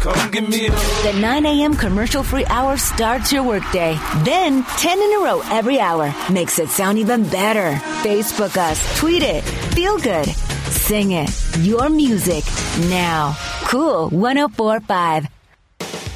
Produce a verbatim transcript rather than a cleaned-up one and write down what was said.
Come give me a hug. The nine a.m. commercial-free hour starts your workday. Then, ten in a row every hour makes it sound even better. Facebook us, tweet it, feel good, sing it. Your music now. Cool one oh four point five.